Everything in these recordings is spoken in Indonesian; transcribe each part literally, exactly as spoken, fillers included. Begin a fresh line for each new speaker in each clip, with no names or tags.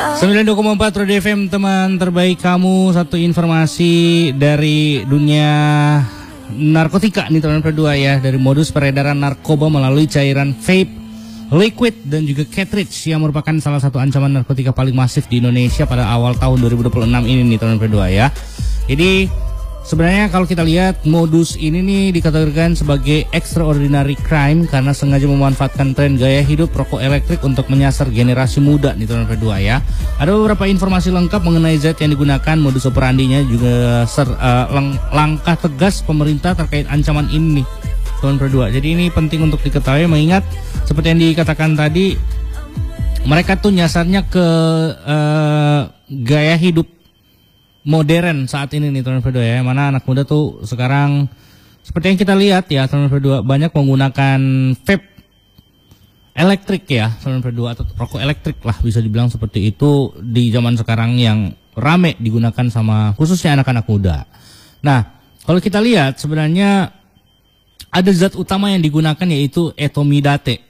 sembilan puluh dua koma empat Radio F M, teman terbaik kamu. Satu informasi dari dunia narkotika nih teman berdua ya, dari modus peredaran narkoba melalui cairan vape, liquid dan juga cartridge yang merupakan salah satu ancaman narkotika paling masif di Indonesia pada awal tahun dua ribu dua puluh enam ini nih teman berdua ya. Jadi sebenarnya kalau kita lihat modus ini nih dikategorikan sebagai extraordinary crime karena sengaja memanfaatkan tren gaya hidup rokok elektrik untuk menyasar generasi muda nih teman berdua ya. Ada beberapa informasi lengkap mengenai zat yang digunakan, modus operandinya, juga ser, uh, lang, langkah tegas pemerintah terkait ancaman ini nih teman berdua. Jadi ini penting untuk diketahui, mengingat seperti yang dikatakan tadi, mereka tuh nyasarnya ke uh, gaya hidup modern saat ini nih teman berdua ya, mana anak muda tuh sekarang seperti yang kita lihat ya teman berdua, banyak menggunakan vape elektrik ya teman berdua, atau rokok elektrik lah bisa dibilang seperti itu di zaman sekarang yang rame digunakan sama khususnya anak-anak muda. Nah kalau kita lihat sebenarnya ada zat utama yang digunakan yaitu etomidate.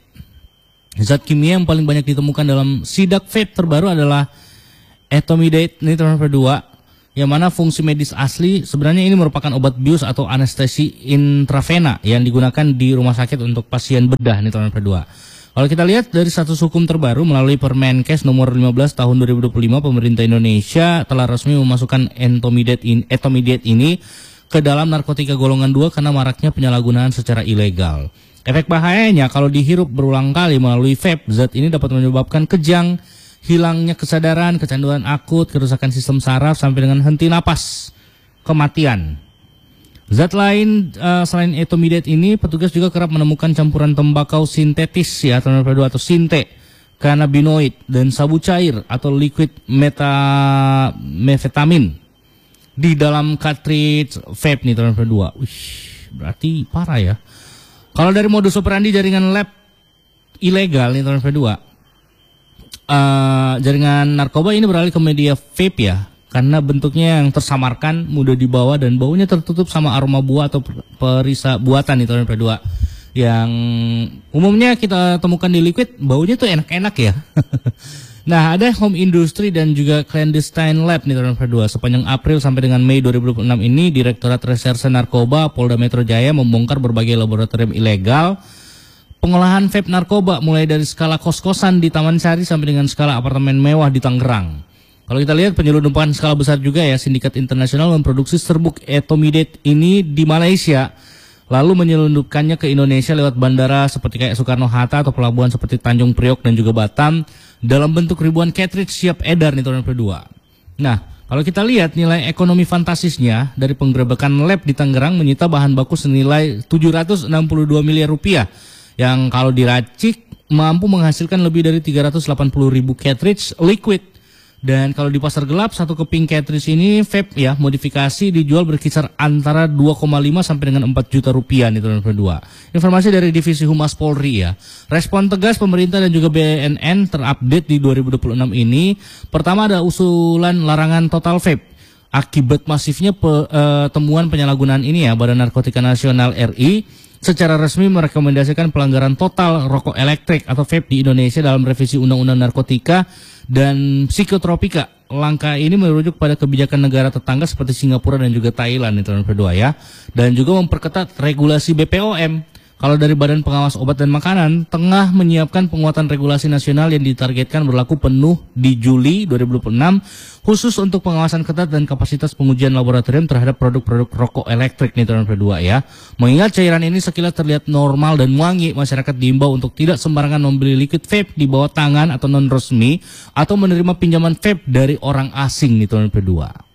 Zat kimia yang paling banyak ditemukan dalam sidak vape terbaru adalah etomidate nih teman berdua, yang mana fungsi medis asli sebenarnya ini merupakan obat bius atau anestesi intravena yang digunakan di rumah sakit untuk pasien bedah nih teman berdua. Kalau kita lihat dari status hukum terbaru melalui Permenkes nomor lima belas tahun dua ribu dua puluh lima, pemerintah Indonesia telah resmi memasukkan etomidate ini, etomidate ini ke dalam narkotika golongan dua karena maraknya penyalahgunaan secara ilegal. Efek bahayanya kalau dihirup berulang kali melalui vape, zat ini dapat menyebabkan kejang, hilangnya kesadaran, kecanduan akut, kerusakan sistem saraf, sampai dengan henti napas, kematian. Zat lain uh, selain etomidate ini, petugas juga kerap menemukan campuran tembakau sintetis ya teman berdua, atau sinte, cannabinoid, dan sabu cair atau liquid metamfetamin di dalam cartridge vape nih teman berdua. Wih, berarti parah ya. Kalau dari modus operandi jaringan lab ilegal nih teman berdua, Uh, jaringan narkoba ini beralih ke media vape ya, karena bentuknya yang tersamarkan, mudah dibawa, dan baunya tertutup sama aroma buah atau perisa buatan itu berdua, yang umumnya kita temukan di liquid, baunya tuh enak-enak ya. Nah ada home industry dan juga clandestine lab nih teman berdua. Sepanjang April sampai dengan Mei dua ribu dua puluh enam ini, Direktorat Reserse Narkoba Polda Metro Jaya membongkar berbagai laboratorium ilegal pengolahan vape narkoba, mulai dari skala kos-kosan di Taman Sari sampai dengan skala apartemen mewah di Tangerang. Kalau kita lihat penyelundupan skala besar juga ya, sindikat internasional memproduksi serbuk etomidate ini di Malaysia, lalu menyelundupkannya ke Indonesia lewat bandara seperti kayak Soekarno-Hatta atau pelabuhan seperti Tanjung Priok dan juga Batam dalam bentuk ribuan cartridge siap edar nih tahun berdua. Nah, kalau kita lihat nilai ekonomi fantasisnya dari penggerebekan lab di Tangerang menyita bahan baku senilai tujuh ratus enam puluh dua miliar rupiah, yang kalau diracik mampu menghasilkan lebih dari tiga ratus delapan puluh ribu cartridge liquid. Dan kalau di pasar gelap, satu keping cartridge ini vape ya modifikasi dijual berkisar antara dua koma lima sampai dengan empat juta rupiah nih teman berdua. Informasi dari Divisi Humas Polri ya. Respon tegas pemerintah dan juga B N N terupdate di dua ribu dua puluh enam ini. Pertama ada usulan larangan total vape. Akibat masifnya pe, uh, temuan penyalahgunaan ini ya, Badan Narkotika Nasional R I secara resmi merekomendasikan pelanggaran total rokok elektrik atau vape di Indonesia dalam revisi Undang-Undang Narkotika dan Psikotropika. Langkah ini merujuk pada kebijakan negara tetangga seperti Singapura dan juga Thailand nih teman berdua ya, dan juga memperketat regulasi B P O M. Kalau dari Badan Pengawas Obat dan Makanan tengah menyiapkan penguatan regulasi nasional yang ditargetkan berlaku penuh di Juli dua ribu dua puluh enam, khusus untuk pengawasan ketat dan kapasitas pengujian laboratorium terhadap produk-produk rokok elektrik nih teman berdua ya. Mengingat cairan ini sekilas terlihat normal dan wangi, masyarakat diimbau untuk tidak sembarangan membeli liquid vape di bawah tangan atau non resmi, atau menerima pinjaman vape dari orang asing nih teman berdua.